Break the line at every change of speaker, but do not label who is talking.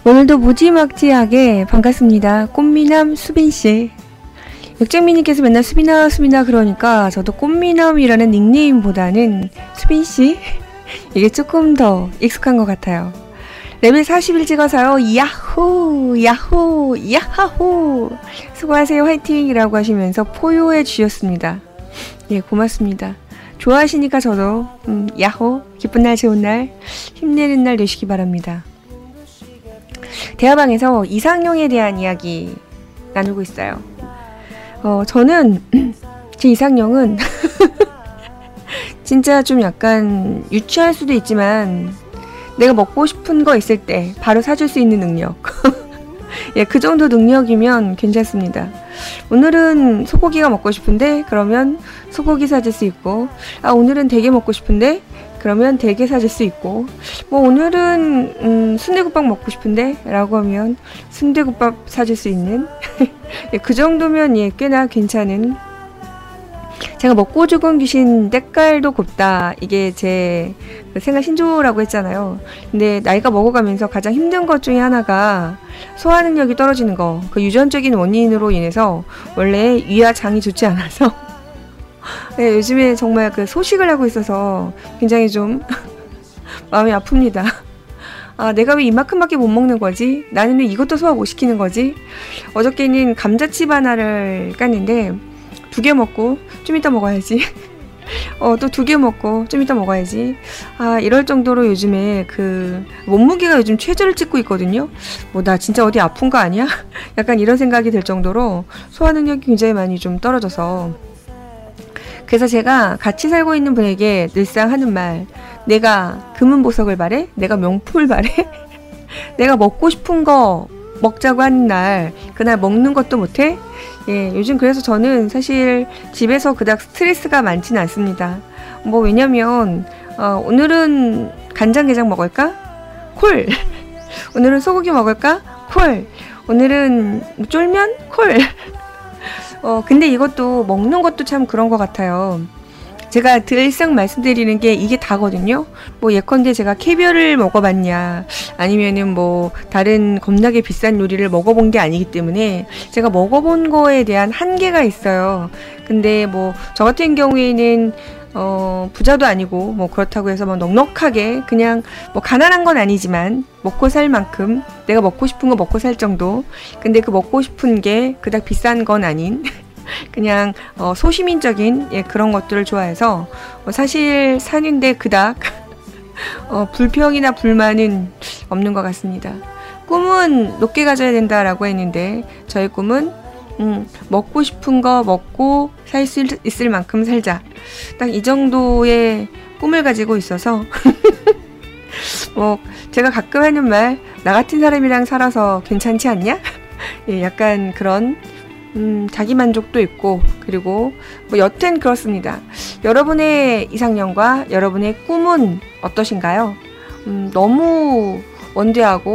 오늘도 무지막지하게 반갑습니다. 꽃미남 수빈씨. 역정미님께서 맨날 수빈아 수빈아 그러니까 저도 꽃미남이라는 닉네임보다는 수빈씨 이게 조금 더 익숙한 것 같아요. 레벨 41 찍어서요. 야호 야호 야하호 수고하세요 화이팅 이라고 하시면서 포효해 주셨습니다. 예, 고맙습니다. 좋아하시니까 저도 야호 기쁜 날 좋은 날 힘내는 날 되시기 바랍니다. 대화방에서 이상형에 대한 이야기 나누고 있어요. 저는 제 이상형은 진짜 좀 약간 유치할 수도 있지만 내가 먹고 싶은 거 있을 때 바로 사줄 수 있는 능력. 예, 그 정도 능력이면 괜찮습니다. 오늘은 소고기가 먹고 싶은데 그러면 소고기 사줄 수 있고, 오늘은 대게 먹고 싶은데 그러면 대게 사줄 수 있고, 뭐 오늘은 순대국밥 먹고 싶은데 라고 하면 순대국밥 사줄 수 있는 예, 그 정도면 예, 꽤나 괜찮은. 제가 먹고 죽은 귀신 때깔도 곱다, 이게 제 생활 신조라고 했잖아요. 근데 나이가 먹어가면서 가장 힘든 것 중에 하나가 소화 능력이 떨어지는 거. 그 유전적인 원인으로 인해서 원래 위와 장이 좋지 않아서 네, 요즘에 정말 그 소식을 하고 있어서 굉장히 좀 마음이 아픕니다. 내가 왜 이만큼밖에 못 먹는 거지? 나는 왜 이것도 소화 못 시키는 거지? 어저께는 감자칩 하나를 깠는데 2개 먹고 좀 이따 먹어야지. 또 2개 먹고 좀 이따 먹어야지. 이럴 정도로 요즘에 그 몸무게가 요즘 최저를 찍고 있거든요. 뭐 나 진짜 어디 아픈 거 아니야? 약간 이런 생각이 들 정도로 소화 능력이 굉장히 많이 좀 떨어져서. 그래서 제가 같이 살고 있는 분에게 늘상 하는 말, 내가 금은보석을 바래? 내가 명품을 바래? 내가 먹고 싶은 거 먹자고 하는 날 그날 먹는 것도 못해? 예, 요즘 그래서 저는 사실 집에서 그닥 스트레스가 많지는 않습니다. 뭐 왜냐면 오늘은 간장게장 먹을까? 콜. 오늘은 소고기 먹을까? 콜. 오늘은 쫄면? 콜. 근데 이것도 먹는 것도 참 그런 것 같아요. 제가 늘상 말씀드리는 게 이게 다거든요. 뭐 예컨대 제가 캐비어를 먹어봤냐, 아니면은 뭐 다른 겁나게 비싼 요리를 먹어본 게 아니기 때문에 제가 먹어본 거에 대한 한계가 있어요. 근데 뭐 저 같은 경우에는 부자도 아니고 뭐 그렇다고 해서 뭐 넉넉하게 그냥 뭐 가난한 건 아니지만 먹고 살 만큼 내가 먹고 싶은 거 먹고 살 정도. 근데 그 먹고 싶은 게 그닥 비싼 건 아닌 그냥 소시민적인 예, 그런 것들을 좋아해서 사실 사는데 그닥 불평이나 불만은 없는 것 같습니다. 꿈은 높게 가져야 된다라고 했는데 저의 꿈은 먹고 싶은 거 먹고 살 수 있을 만큼 살자, 딱 이 정도의 꿈을 가지고 있어서 뭐 제가 가끔 하는 말, 나 같은 사람이랑 살아서 괜찮지 않냐? 예, 약간 그런 자기만족도 있고, 그리고 뭐 여튼 그렇습니다. 여러분의 이상형과 여러분의 꿈은 어떠신가요? 너무 원대하고